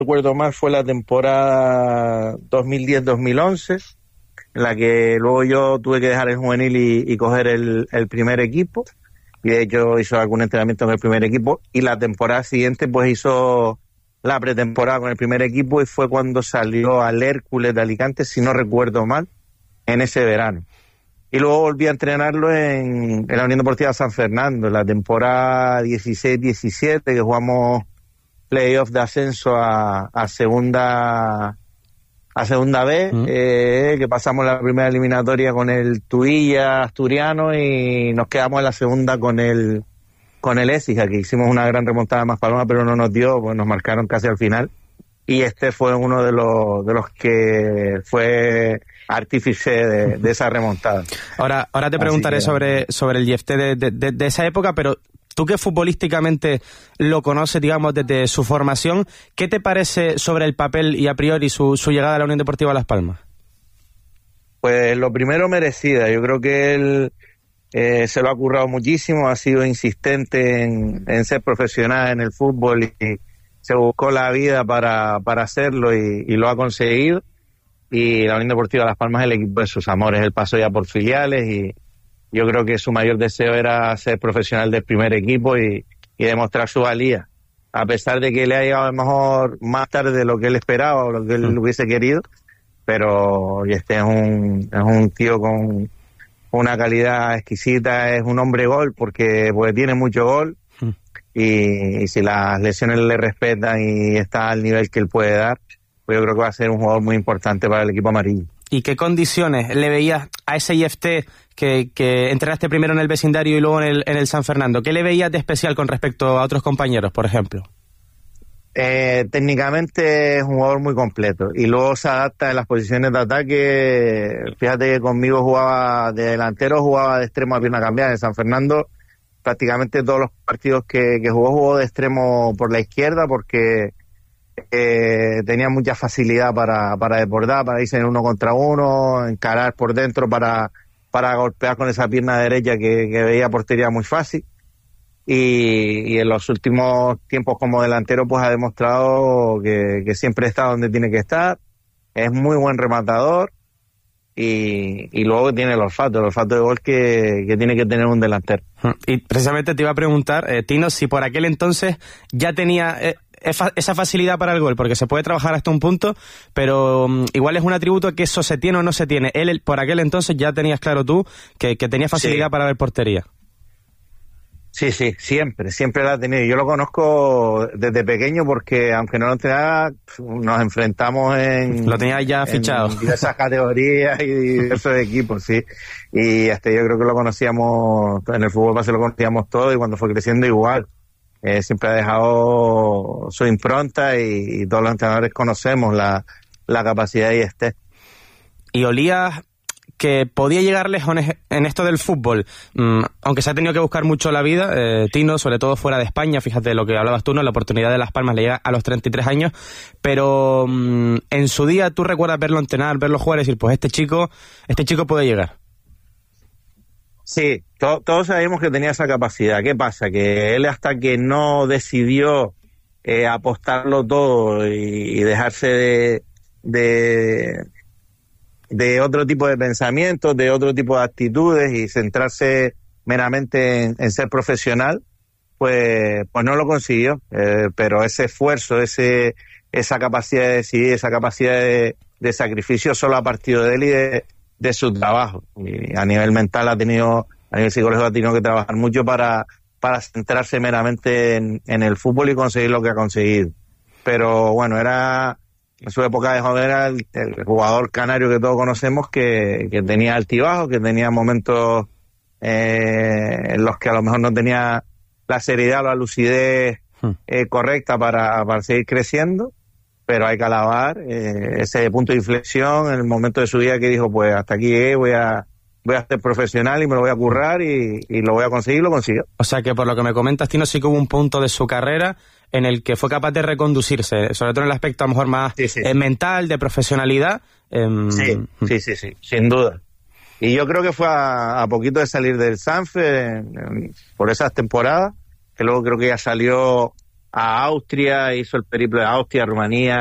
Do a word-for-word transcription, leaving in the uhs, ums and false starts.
recuerdo mal, fue la temporada dos mil diez dos mil once, en la que luego yo tuve que dejar el juvenil y, y coger el, el primer equipo, y de hecho hizo algún entrenamiento en el primer equipo, y la temporada siguiente pues hizo la pretemporada con el primer equipo, y fue cuando salió al Hércules de Alicante, si no recuerdo mal, en ese verano. Y luego volví a entrenarlo en, en la Unión Deportiva San Fernando, en la temporada dieciséis diecisiete, que jugamos playoff de ascenso a, a segunda a segunda B, mm. eh, que pasamos la primera eliminatoria con el Tuilla asturiano y nos quedamos en la segunda con el con el Écija, que hicimos una gran remontada más Paloma, pero no nos dio, pues nos marcaron casi al final. Y este fue uno de los de los que fue artífice de, de esa remontada. Ahora, ahora te preguntaré que, sobre, sobre el I F T de, de, de, de esa época, pero tú que futbolísticamente lo conoces, digamos, desde su formación, ¿qué te parece sobre el papel y a priori su, su llegada a la Unión Deportiva Las Palmas? Pues lo primero, merecida. Yo creo que él eh, se lo ha currado muchísimo, ha sido insistente en, en ser profesional en el fútbol y se buscó la vida para, para hacerlo y, y lo ha conseguido. Y la Unión Deportiva Las Palmas es el equipo de sus amores. Él pasó ya por filiales y yo creo que su mayor deseo era ser profesional del primer equipo y, y demostrar su valía. A pesar de que le ha llegado a lo mejor más tarde de lo que él esperaba o lo que él hubiese querido, pero este es un, es un tío con una calidad exquisita, es un hombre gol porque, porque tiene mucho gol y, y si las lesiones le respetan y está al nivel que él puede dar, pues yo creo que va a ser un jugador muy importante para el equipo amarillo. ¿Y qué condiciones le veías a ese I F T que, que entrenaste primero en el vecindario y luego en el, en el San Fernando? ¿Qué le veías de especial con respecto a otros compañeros, por ejemplo? Eh, técnicamente es un jugador muy completo y luego se adapta en las posiciones de ataque. Fíjate que conmigo jugaba de delantero, jugaba de extremo a pierna cambiada. En San Fernando prácticamente todos los partidos que, que jugó, jugó de extremo por la izquierda porque eh, tenía mucha facilidad para, para desbordar, para irse en uno contra uno, encarar por dentro para, para golpear con esa pierna derecha que, que veía portería muy fácil. Y, y en los últimos tiempos como delantero pues ha demostrado que, que siempre está donde tiene que estar, es muy buen rematador y, y luego tiene el olfato, el olfato de gol que, que tiene que tener un delantero. Y precisamente te iba a preguntar, eh, Tino, si por aquel entonces ya tenía eh, esa facilidad para el gol, porque se puede trabajar hasta un punto, pero um, igual es un atributo que eso se tiene o no se tiene. Él por aquel entonces ya tenías claro tú que, que tenía facilidad sí. para ver portería. Sí, sí, siempre, siempre la ha tenido. Yo lo conozco desde pequeño porque, aunque no lo entrenaba, nos enfrentamos en... Lo tenía ya fichado. En diversas categorías y diversos equipos, sí. Y este, yo creo que lo conocíamos, en el fútbol base lo conocíamos todo y cuando fue creciendo igual. Eh, siempre ha dejado su impronta y, y todos los entrenadores conocemos la, la capacidad de este. Y olías que podía llegar lejos en esto del fútbol, mm, aunque se ha tenido que buscar mucho la vida, eh, Tino, sobre todo fuera de España, fíjate lo que hablabas tú, ¿no? La oportunidad de Las Palmas le llega a los treinta y tres años, pero mm, en su día tú recuerdas verlo entrenar, verlo jugar y decir, pues este chico, este chico puede llegar. Sí, to- todos sabemos que tenía esa capacidad. ¿Qué pasa? Que él hasta que no decidió eh, apostarlo todo y, y dejarse de... de de otro tipo de pensamientos, de otro tipo de actitudes y centrarse meramente en, en ser profesional, pues pues no lo consiguió. Eh, pero ese esfuerzo, ese esa capacidad de decidir, esa capacidad de, de sacrificio solo ha partido de él y de, de su trabajo. Y a nivel mental ha tenido, a nivel psicológico ha tenido que trabajar mucho para, para centrarse meramente en, en el fútbol y conseguir lo que ha conseguido. Pero bueno, era... En su época de joven era el, el jugador canario que todos conocemos que, que tenía altibajos, que tenía momentos eh, en los que a lo mejor no tenía la seriedad o la lucidez eh, correcta para, para seguir creciendo, pero hay que alabar eh, ese punto de inflexión en el momento de su vida que dijo, pues hasta aquí llegué, voy a, voy a ser profesional y me lo voy a currar y, y lo voy a conseguir, lo consiguió. O sea que por lo que me comentas, Tino, sí que hubo un punto de su carrera en el que fue capaz de reconducirse, sobre todo en el aspecto a lo mejor más sí, sí. Eh, mental, de profesionalidad. Eh, sí, sí, sí, sí, sin duda. Y yo creo que fue a, a poquito de salir del Sanfe en, en, por esas temporadas, que luego creo que ya salió a Austria, hizo el periplo de Austria, Rumanía,